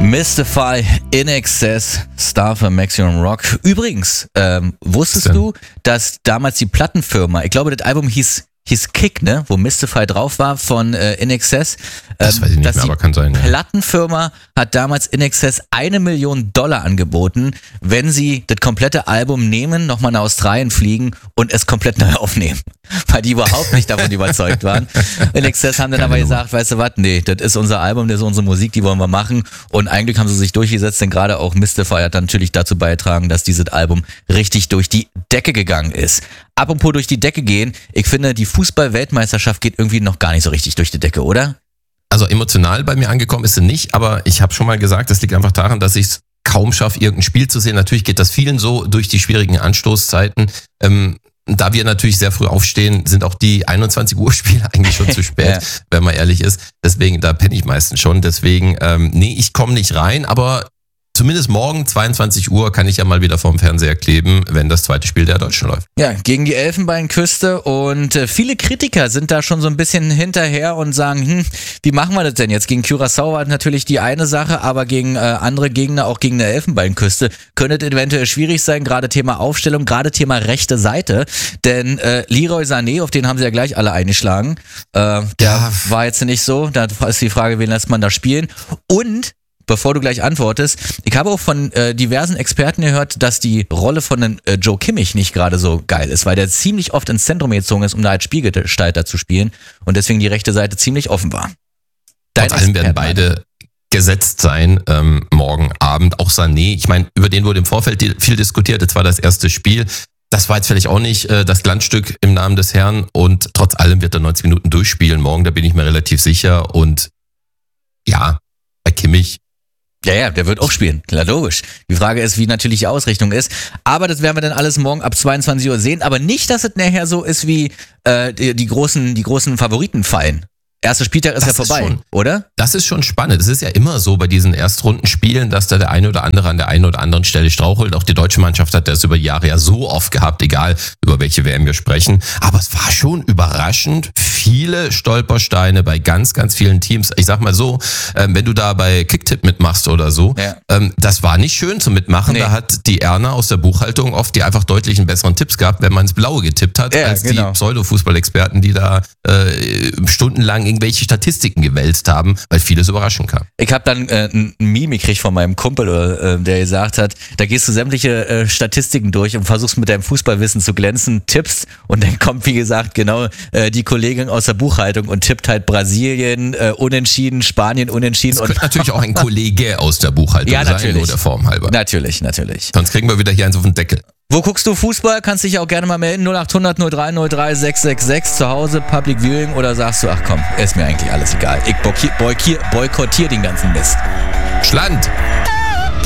Mystify, INXS, Star für Maximum Rock. Übrigens, wusstest du, dass damals die Plattenfirma, ich glaube, das Album hieß Kick, ne, wo Mystify drauf war von INXS. Das weiß ich nicht mehr, aber kann sein. Die Plattenfirma hat damals INXS $1 Million angeboten, wenn sie das komplette Album nehmen, nochmal nach Australien fliegen und es komplett neu aufnehmen. Weil die überhaupt nicht davon überzeugt waren. INXS haben dann aber gesagt, weißt du was, nee, das ist unser Album, das ist unsere Musik, die wollen wir machen. Und eigentlich haben sie sich durchgesetzt, denn gerade auch Mystify hat dann natürlich dazu beigetragen, dass dieses Album richtig durch die Decke gegangen ist. Apropos durch die Decke gehen, ich finde, die Fußball-Weltmeisterschaft geht irgendwie noch gar nicht so richtig durch die Decke, oder? Also emotional bei mir angekommen ist sie nicht, aber ich habe schon mal gesagt, das liegt einfach daran, dass ich es kaum schaffe, irgendein Spiel zu sehen. Natürlich geht das vielen so durch die schwierigen Anstoßzeiten. Da wir natürlich sehr früh aufstehen, sind auch die 21 Uhr Spiele eigentlich schon zu spät, wenn man ehrlich ist. Deswegen, da penne ich meistens schon. Deswegen, nee, ich komme nicht rein, aber zumindest morgen 22 Uhr kann ich ja mal wieder vorm Fernseher kleben, wenn das zweite Spiel der Deutschen läuft. Ja, gegen die Elfenbeinküste und viele Kritiker sind da schon so ein bisschen hinterher und sagen, wie machen wir das denn jetzt? Gegen Curaçao war natürlich die eine Sache, aber gegen andere Gegner, auch gegen der Elfenbeinküste, könnte es eventuell schwierig sein, gerade Thema Aufstellung, gerade Thema rechte Seite, denn Leroy Sané, auf den haben sie ja gleich alle eingeschlagen, der war jetzt nicht so, da ist die Frage, wen lässt man da spielen? Und bevor du gleich antwortest, ich habe auch von diversen Experten gehört, dass die Rolle von Joe Kimmich nicht gerade so geil ist, weil der ziemlich oft ins Zentrum gezogen ist, um da als Spielgestalter zu spielen und deswegen die rechte Seite ziemlich offen war. Trotz allem werden beide gesetzt sein, morgen Abend. Auch Sané, ich meine, über den wurde im Vorfeld viel diskutiert, jetzt war das erste Spiel. Das war jetzt vielleicht auch nicht das Glanzstück im Namen des Herrn und trotz allem wird er 90 Minuten durchspielen morgen, da bin ich mir relativ sicher und ja, bei Kimmich. Ja, der wird auch spielen, klar, logisch. Die Frage ist, wie natürlich die Ausrichtung ist. Aber das werden wir dann alles morgen ab 22 Uhr sehen. Aber nicht, dass es nachher so ist, wie die großen Favoriten fallen. Erster Spieltag ist ja vorbei, oder? Das ist schon spannend. Es ist ja immer so bei diesen Erstrundenspielen, dass da der eine oder andere an der einen oder anderen Stelle strauchelt. Auch die deutsche Mannschaft hat das über die Jahre ja so oft gehabt, egal über welche WM wir sprechen. Aber es war schon überraschend viele Stolpersteine bei ganz, ganz vielen Teams. Ich sag mal so, wenn du da bei Kicktipp mitmachst oder so, das war nicht schön zum Mitmachen. Nee. Da hat die Erna aus der Buchhaltung oft die einfach deutlich einen besseren Tipps gehabt, wenn man ins Blaue getippt hat, als die Pseudo-Fußballexperten, die da stundenlang irgendwelche Statistiken gewälzt haben, weil vieles überraschen kann. Ich habe dann ein Meme gekriegt von meinem Kumpel, der gesagt hat, da gehst du sämtliche Statistiken durch und versuchst mit deinem Fußballwissen zu glänzen, tippst und dann kommt, wie gesagt, genau die Kollegin aus der Buchhaltung und tippt halt Brasilien unentschieden, Spanien unentschieden. Das könnte natürlich auch ein Kollege aus der Buchhaltung sein, nur der Form halber. Natürlich. Sonst kriegen wir wieder hier eins auf den Deckel. Wo guckst du Fußball? Kannst dich auch gerne mal melden. 0800 03 03 666 zu Hause, Public Viewing, oder sagst du, ach komm, ist mir eigentlich alles egal. Ich boykottiere den ganzen Mist. Schland!